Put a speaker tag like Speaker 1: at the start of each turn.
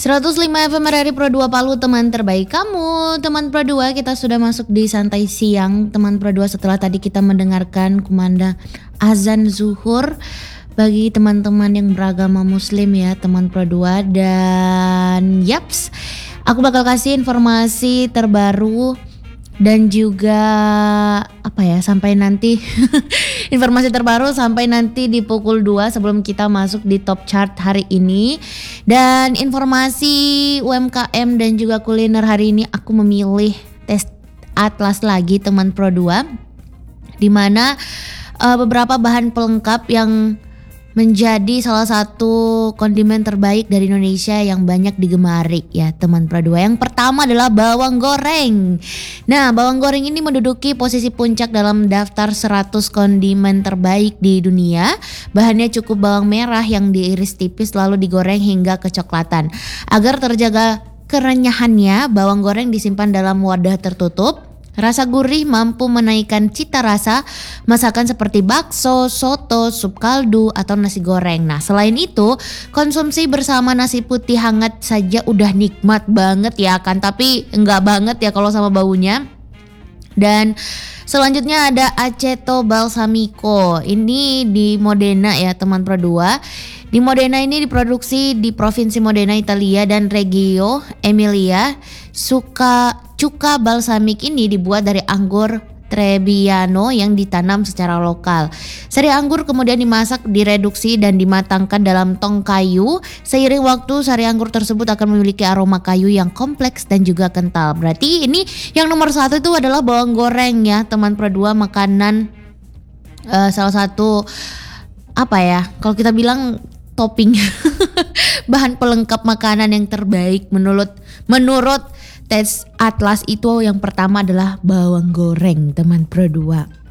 Speaker 1: 105 FM RRI Pro 2 Palu, teman terbaik kamu. Teman Pro 2, kita sudah masuk di santai siang. Teman Pro 2, setelah tadi kita mendengarkan kumandang azan zuhur bagi teman-teman yang beragama muslim ya, teman Pro 2. Dan yaps, aku bakal kasih informasi terbaru dan juga sampai nanti informasi terbaru sampai nanti di pukul 2 sebelum kita masuk di top chart hari ini. Dan informasi UMKM dan juga kuliner hari ini aku memilih tes atlas lagi teman Pro 2, di mana beberapa bahan pelengkap yang menjadi salah satu kondimen terbaik dari Indonesia yang banyak digemari ya teman Pro 2. Yang pertama adalah bawang goreng. Nah, bawang goreng ini menduduki posisi puncak dalam daftar 100 kondimen terbaik di dunia. Bahannya cukup bawang merah yang diiris tipis lalu digoreng hingga kecoklatan. Agar terjaga kerenyahannya, bawang goreng disimpan dalam wadah tertutup. Rasa gurih mampu menaikkan cita rasa masakan seperti bakso, soto, sup kaldu, atau nasi goreng. Nah, selain itu, konsumsi bersama nasi putih hangat saja udah nikmat banget ya kan. Tapi enggak banget ya kalau sama baunya. Dan selanjutnya ada aceto balsamico. Ini di Modena ya teman Pro 2. Di Modena ini diproduksi di Provinsi Modena, Italia, dan Reggio Emilia. Cuka balsamik ini dibuat dari anggur Trebbiano yang ditanam secara lokal. Sari anggur kemudian dimasak, direduksi, dan dimatangkan dalam tong kayu. Seiring waktu, sari anggur tersebut akan memiliki aroma kayu yang kompleks dan juga kental. Berarti ini yang nomor 1 itu adalah bawang goreng ya teman Pro 2, makanan salah satu kalau kita bilang topping bahan pelengkap makanan yang terbaik menurut tes atlas itu. Yang pertama adalah bawang goreng teman Pro 2.